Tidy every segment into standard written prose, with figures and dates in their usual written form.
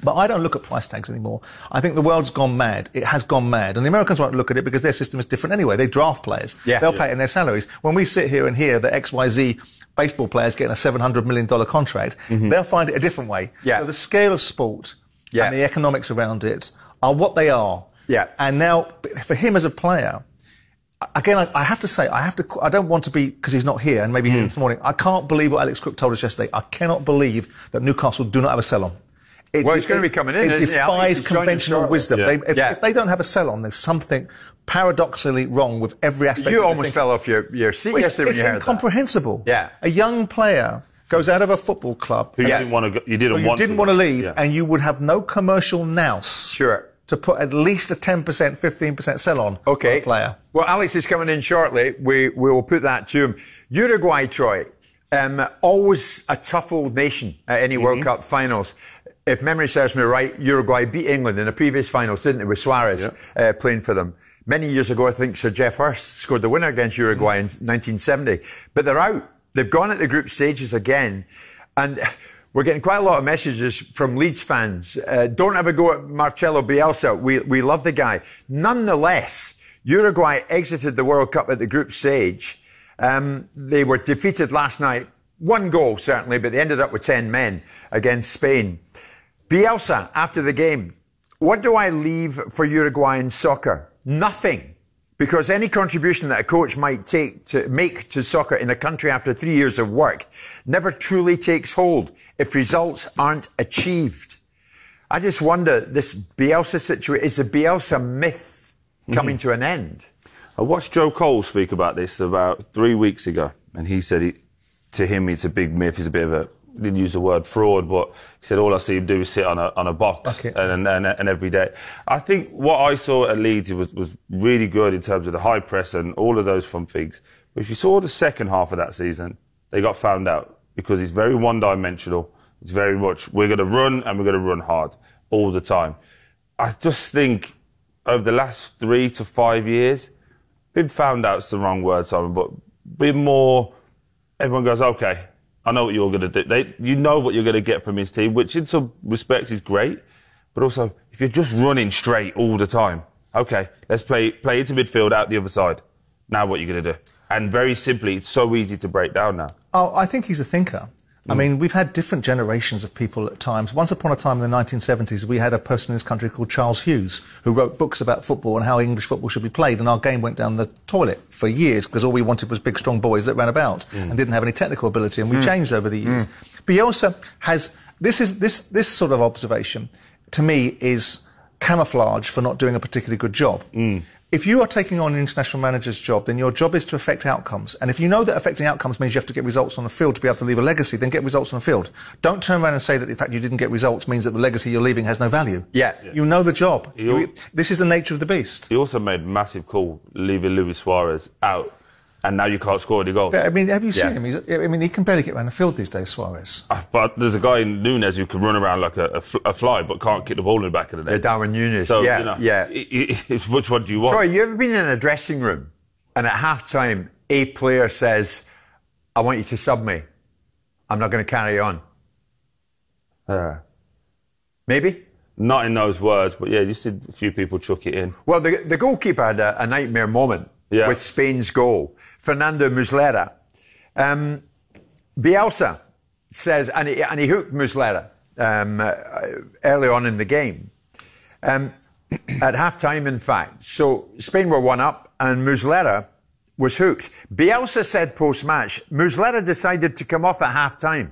But I don't look at price tags anymore. I think the world's gone mad. It has gone mad. And the Americans won't look at it because their system is different anyway. They draft players. They'll pay it in their salaries. When we sit here and hear that XYZ baseball players getting a $700 million contract, they'll find it a different way. So the scale of sport and the economics around it are what they are. And now, for him as a player, again, I have to say, I don't want to be, because he's not here, and maybe he's in this morning, I can't believe what Alex Crook told us yesterday. I cannot believe that Newcastle do not have a sell-on. He's going to be coming in. It defies conventional wisdom. If they don't have a sell-on, there's something paradoxically wrong with every aspect. You almost fell off your seat yesterday when you heard that. It's incomprehensible. A young player goes out of a football club. Who you didn't want to leave, and you would have no commercial nous. To put at least a 10%, 15% sell-on on a player. Well, Alex is coming in shortly. We will put that to him. Uruguay, Troy, always a tough old nation at any World Cup finals. If memory serves me right, Uruguay beat England in the previous finals, didn't it, with Suarez playing for them. Many years ago, I think Sir Geoff Hurst scored the winner against Uruguay in 1970. But they're out. They've gone at the group stages again. And we're getting quite a lot of messages from Leeds fans. Don't have a go at Marcelo Bielsa. We love the guy. Nonetheless, Uruguay exited the World Cup at the group stage. They were defeated last night. 1 goal, certainly, but they ended up with 10 men against Spain. Bielsa, after the game, what do I leave for Uruguayan soccer? Nothing. Because any contribution that a coach might make to soccer in a country after 3 years of work never truly takes hold if results aren't achieved. I just wonder, this Bielsa situation, is the Bielsa myth coming to an end? I watched Joe Cole speak about this about 3 weeks ago, and he said to him it's a big myth, he's a bit of a, didn't use the word fraud, but he said all I see him do is sit on a box and every day. I think what I saw at Leeds was really good in terms of the high press and all of those fun things. But if you saw the second half of that season, they got found out because it's very one-dimensional. It's very much, we're going to run and we're going to run hard all the time. I just think over the last 3 to 5 years, been found out's the wrong word, Simon, but been more, everyone goes, okay, I know what you're going to do. You know what you're going to get from his team, which in some respects is great. But also, if you're just running straight all the time, okay, let's play into midfield out the other side. Now what are you going to do? And very simply, it's so easy to break down now. Oh, I think he's a thinker. I mean, we've had different generations of people at times. Once upon a time in the 1970s, we had a person in this country called Charles Hughes, who wrote books about football and how English football should be played, and our game went down the toilet for years because all we wanted was big, strong boys that ran about and didn't have any technical ability, and we changed over the years. Bielsa has, this sort of observation, to me, is camouflage for not doing a particularly good job. If you are taking on an international manager's job, then your job is to affect outcomes. And if you know that affecting outcomes means you have to get results on the field to be able to leave a legacy, then get results on the field. Don't turn around and say that the fact you didn't get results means that the legacy you're leaving has no value. You know the job. This is the nature of the beast. He also made a massive call leaving Luis Suarez out. And now you can't score any goals. I mean, have you seen him? He can barely get around the field these days, Suarez. But there's a guy in Nunes who can run around like a fly, but can't kick the ball in the back of the net. Darwin Nunes. So, which one do you want? Troy, you ever been in a dressing room and at half-time a player says, I want you to sub me. I'm not going to carry on. Maybe? Not in those words, but yeah, you see a few people chuck it in. Well, the goalkeeper had a nightmare moment. With Spain's goal, Fernando Muslera. Bielsa says, and he hooked Muslera early on in the game, at half-time, in fact. So Spain were 1-up, and Muslera was hooked. Bielsa said post-match, Muslera decided to come off at half-time.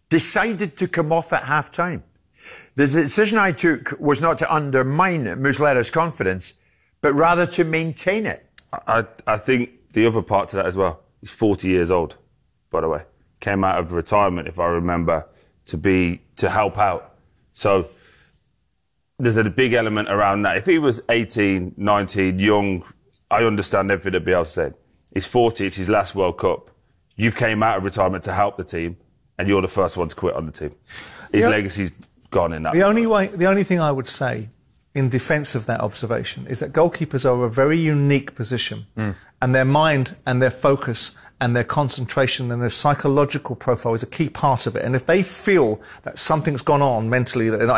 The decision I took was not to undermine Muslera's confidence, but rather to maintain it. I think the other part to that as well, he's 40 years old, by the way. Came out of retirement, if I remember, to help out. So there's a big element around that. If he was 18, 19, young, I understand everything that Bielsa said. He's 40, it's his last World Cup. You've came out of retirement to help the team, and you're the first one to quit on the team. His legacy's gone in that. The only thing I would say in defence of that observation is that goalkeepers are a very unique position, and their mind and their focus and their concentration and their psychological profile is a key part of it. And if they feel that something's gone on mentally that they're not